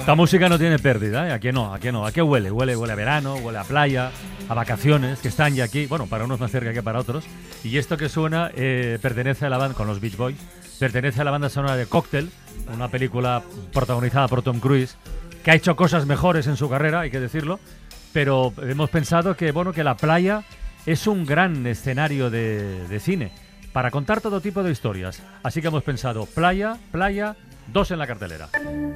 Esta música no tiene pérdida, ¿eh? ¿A qué no? ¿A qué no? ¿A qué huele? Huele a verano, huele a playa, a vacaciones, que están ya aquí, bueno, para unos más cerca que para otros. Y esto que suena pertenece a la banda, con los Beach Boys, pertenece a la banda sonora de Cocktail, una película protagonizada por Tom Cruise, que ha hecho cosas mejores en su carrera, hay que decirlo, pero hemos pensado que, bueno, que la playa es un gran escenario de cine para contar todo tipo de historias. Así que hemos pensado, playa, 2 en la cartelera.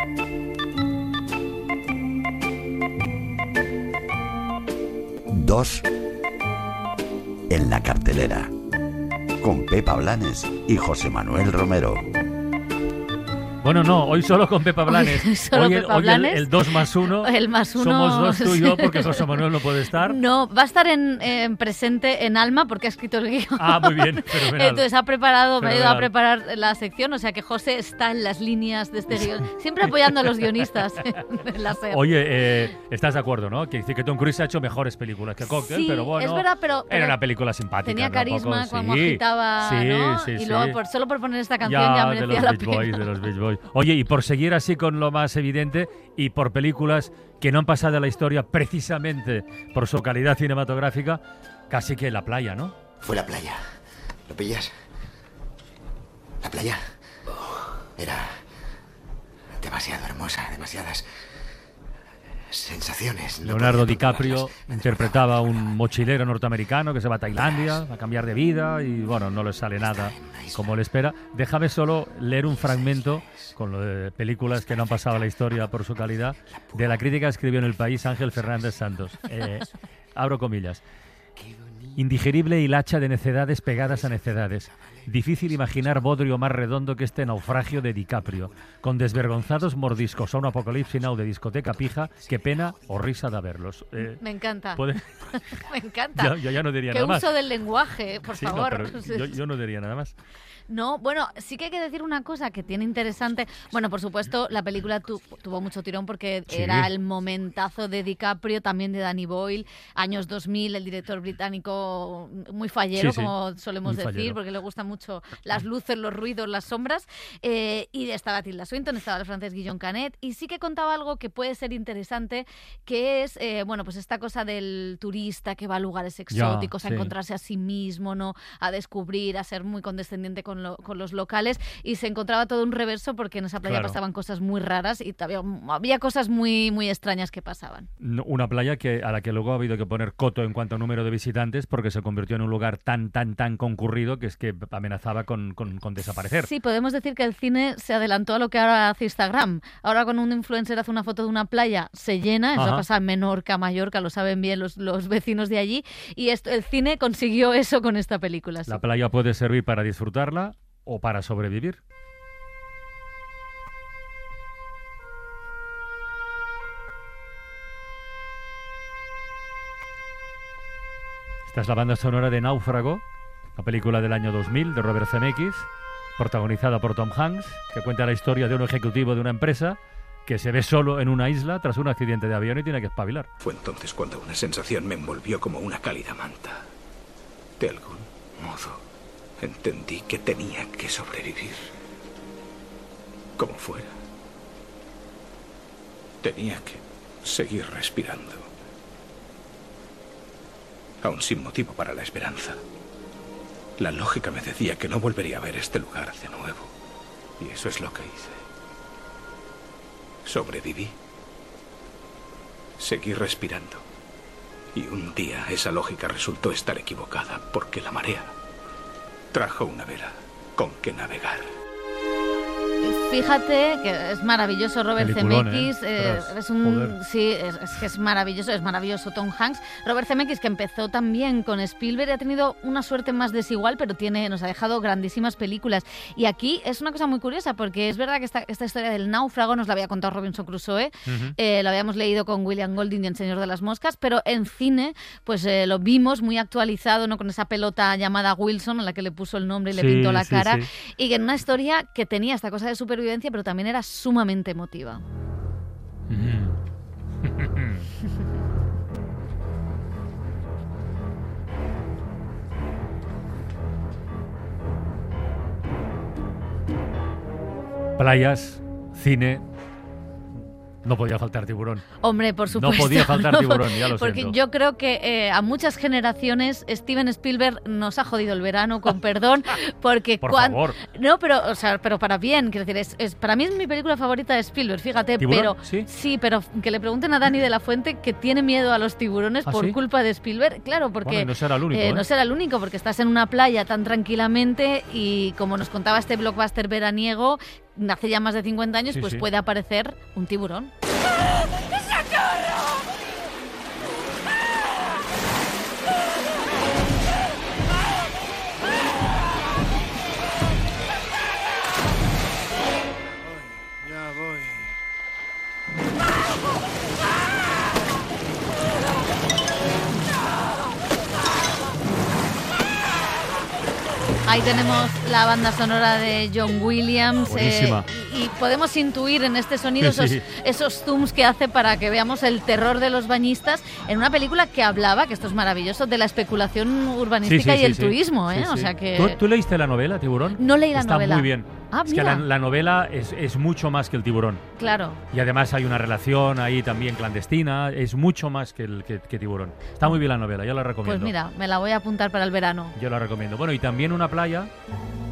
Dos en la cartelera, con Pepa Blanes y José Manuel Romero. Bueno, no, hoy solo con Pepa Blanes. Hoy el 2 más 1. El más 1. Somos 2 tú y yo, porque José Manuel no puede estar. No, va a estar en presente en alma porque ha escrito el guión. Ah, muy bien, fenomenal. Entonces me ha ayudado a preparar la sección, o sea que José está en las líneas de este guión, siempre apoyando a los guionistas en la SER. Oye, ¿estás de acuerdo, no? Que dice que Tom Cruise ha hecho mejores películas que Cocktail, sí, pero bueno, es verdad, pero era una película simpática. Tenía carisma cuando sí, agitaba, sí, ¿no? Sí, y luego solo por poner esta canción ya merecía la pena. De los Beach Boys. Oye, y por seguir así con lo más evidente y por películas que no han pasado a la historia precisamente por su calidad cinematográfica, casi que la playa, ¿no? Fue la playa. ¿Lo pillas? La playa era demasiado hermosa, demasiadas sensaciones. Leonardo DiCaprio interpretaba a un mochilero norteamericano que se va a Tailandia a cambiar de vida y, bueno, no le sale nada como le espera. Déjame solo leer un fragmento con lo de películas que no han pasado a la historia por su calidad, de la crítica que escribió en El País Ángel Fernández Santos. Abro comillas. Indigerible hilacha de necedades pegadas a necedades. Difícil imaginar bodrio más redondo que este naufragio de DiCaprio, con desvergonzados mordiscos a un apocalipsis now de discoteca pija, qué pena o risa de verlos. Me encanta. Me Yo encanta. ya no diría qué nada más. Qué uso del lenguaje, por favor. No, pero yo no diría nada más. No, bueno, sí que hay que decir una cosa que tiene interesante. Bueno, por supuesto, la película tuvo mucho tirón porque era el momentazo de DiCaprio, también de Danny Boyle, años 2000, el director británico muy fallero, como solemos decir, porque le gustan mucho las luces, los ruidos, las sombras. Y estaba Tilda Swinton, estaba el francés Guillaume Canet, y sí que contaba algo que puede ser interesante, que es, bueno, pues esta cosa del turista que va a lugares exóticos, a encontrarse a sí mismo, ¿no? A descubrir, a ser muy condescendiente con los locales, y se encontraba todo un reverso porque en esa playa pasaban cosas muy raras y había cosas muy, muy extrañas que pasaban. Una playa a la que luego ha habido que poner coto en cuanto a número de visitantes porque se convirtió en un lugar tan concurrido que es que amenazaba con desaparecer. Sí, podemos decir que el cine se adelantó a lo que ahora hace Instagram. Ahora cuando un influencer hace una foto de una playa se llena, eso pasa en Menorca, Mallorca, lo saben bien los vecinos de allí, y el cine consiguió eso con esta película. Sí. La playa puede servir para disfrutarla o para sobrevivir. Esta es la banda sonora de Náufrago, la película del año 2000 de Robert Zemeckis, protagonizada por Tom Hanks, que cuenta la historia de un ejecutivo de una empresa que se ve solo en una isla tras un accidente de avión y tiene que espabilar. Fue entonces cuando una sensación me envolvió como una cálida manta. De algún modo entendí que tenía que sobrevivir. Como fuera. Tenía que seguir respirando. Aún sin motivo para la esperanza. La lógica me decía que no volvería a ver este lugar de nuevo. Y eso es lo que hice. Sobreviví. Seguí respirando. Y un día esa lógica resultó estar equivocada porque la marea trajo una vela con que navegar. Fíjate que es maravilloso Robert Zemeckis, es maravilloso Tom Hanks. Robert Zemeckis, que empezó también con Spielberg, ha tenido una suerte más desigual, pero nos ha dejado grandísimas películas. Y aquí es una cosa muy curiosa, porque es verdad que esta historia del náufrago nos la había contado Robinson Crusoe, lo habíamos leído con William Golding en Señor de las Moscas, pero en cine pues lo vimos muy actualizado, ¿no? Con esa pelota llamada Wilson, a la que le puso el nombre y le pintó la cara, y que en una historia que tenía esta cosa de supervivencia, pero también era sumamente emotiva. Playas, cine, No podía faltar tiburón. Hombre, por supuesto. No podía faltar tiburón, ya lo Porque siento. yo creo que a muchas generaciones Steven Spielberg nos ha jodido el verano, con perdón, porque Por favor. No, pero, o sea, pero para bien, quiero decir, para mí es mi película favorita de Spielberg, fíjate, ¿Tiburón? pero ¿Sí? pero que le pregunten a Dani de la Fuente que tiene miedo a los tiburones ¿Ah, por sí? culpa de Spielberg, claro, porque Bueno, y no será el único, ¿eh? no será el único, porque estás en una playa tan tranquilamente y como nos contaba este blockbuster veraniego, hace ya más de 50 años, Sí, pues sí. puede aparecer un tiburón. Ya voy. Ahí tenemos la banda sonora de John Williams. Buenísima. Y podemos intuir en este sonido Sí. esos zooms que hace para que veamos el terror de los bañistas en una película que hablaba, que esto es maravilloso, de la especulación urbanística y el turismo. Sí, O sí. sea que... ¿Tú leíste la novela, Tiburón? No leí la Está novela. muy bien. Ah, es que mira. la novela es mucho más que el tiburón. Claro. Y además hay una relación ahí también clandestina. Es mucho más que Tiburón. Está muy bien la novela, yo la recomiendo. Pues mira, me la voy a apuntar para el verano. Yo la recomiendo. Bueno, y también una playa